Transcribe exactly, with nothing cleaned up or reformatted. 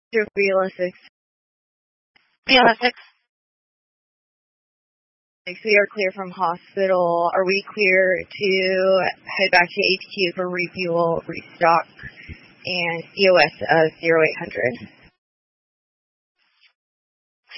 Zero B L S six. B L S six. We are clear from hospital. Are we clear to head back to H Q for refuel, restock, and E O S of zero eight hundred?